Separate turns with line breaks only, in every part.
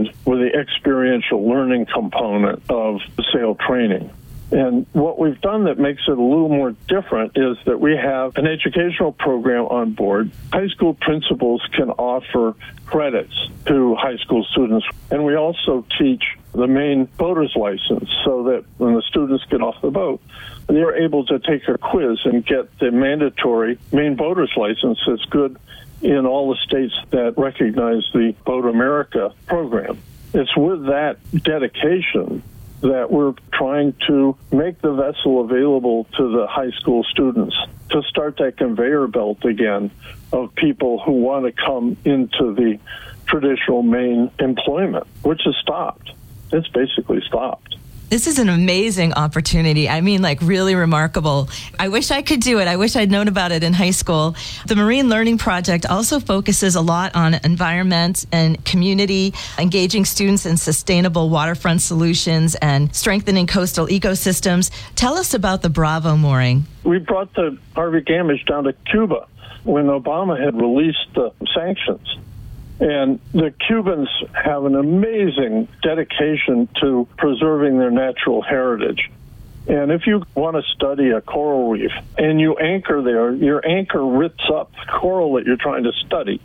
combined with the experiential learning component of sail training. And what we've done that makes it a little more different is that we have an educational program on board. High school principals can offer credits to high school students. And we also teach the Maine boater's license so that when the students get off the boat, they're able to take a quiz and get the mandatory Maine boater's license that's good in all the states that recognize the Boat America program. It's with that dedication that we're trying to make the vessel available to the high school students to start that conveyor belt again of people who want to come into the traditional Maine employment, which has stopped. It's basically stopped.
This is an amazing opportunity. I mean, like, really remarkable. I wish I could do it. I wish I'd known about it in high school. The Marine Learning Project also focuses a lot on environment and community, engaging students in sustainable waterfront solutions and strengthening coastal ecosystems. Tell us about the Bravo mooring.
We brought the Harvey Gamage down to Cuba when Obama had released the sanctions. And the Cubans have an amazing dedication to preserving their natural heritage. And if you want to study a coral reef and you anchor there, your anchor rips up the coral that you're trying to study.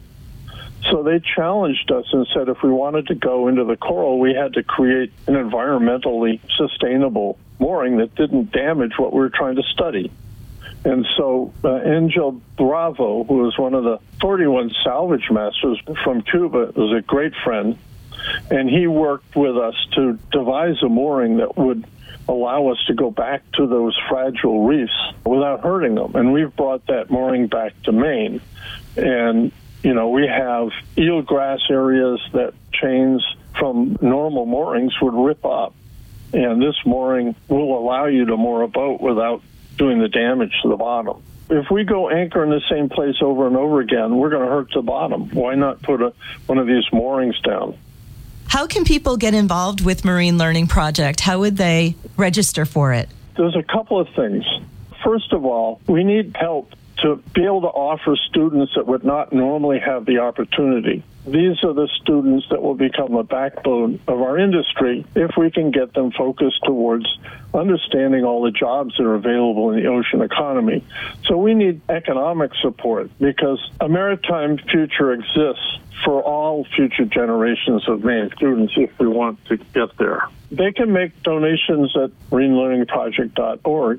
So they challenged us and said if we wanted to go into the coral, we had to create an environmentally sustainable mooring that didn't damage what we were trying to study. And so Angel Bravo, who was one of the 41 salvage masters from Cuba, was a great friend, and he worked with us to devise a mooring that would allow us to go back to those fragile reefs without hurting them. And we've brought that mooring back to Maine. And, you know, we have eelgrass areas that chains from normal moorings would rip up. And this mooring will allow you to moor a boat without doing the damage to the bottom. If we go anchor in the same place over and over again, we're going to hurt the bottom. Why not put one of these moorings down?
How can people get involved with Marine Learning Project? How would they register for it?
There's a couple of things. First of all, we need help to be able to offer students that would not normally have the opportunity. These are the students that will become the backbone of our industry if we can get them focused towards understanding all the jobs that are available in the ocean economy. So we need economic support because a maritime future exists for all future generations of Maine students if we want to get there. They can make donations at marinelearningproject.org.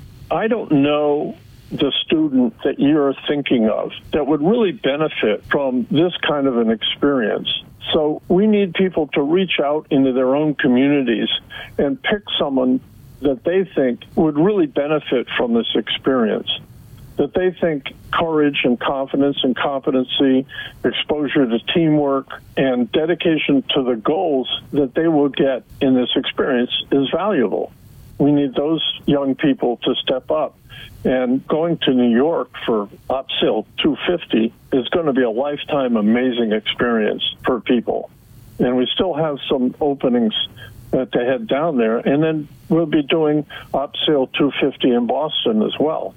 I don't know the student that you're thinking of that would really benefit from this kind of an experience. So we need people to reach out into their own communities and pick someone that they think would really benefit from this experience, that they think courage and confidence and competency, exposure to teamwork, and dedication to the goals that they will get in this experience is valuable. We need those young people to step up. And going to New York for OpSail 250 is going to be a lifetime amazing experience for people. And we still have some openings to head down there. And then we'll be doing OpSail 250 in Boston as well.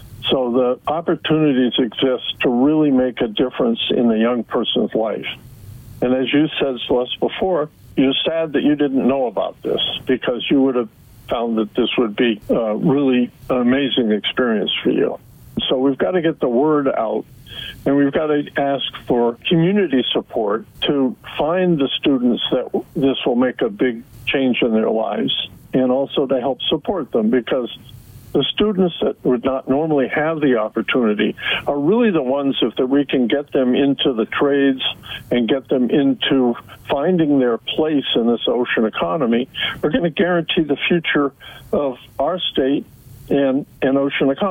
So the opportunities exist to really make a difference in the young person's life. And as you said to us before, you're sad that you didn't know about this because you would have found that this would be a really amazing experience for you. So we've got to get the word out, and we've got to ask for community support to find the students that this will make a big change in their lives, and also to help support them, because the students that would not normally have the opportunity are really the ones, if that we can get them into the trades and get them into finding their place in this ocean economy, are going to guarantee the future of our state and ocean economy.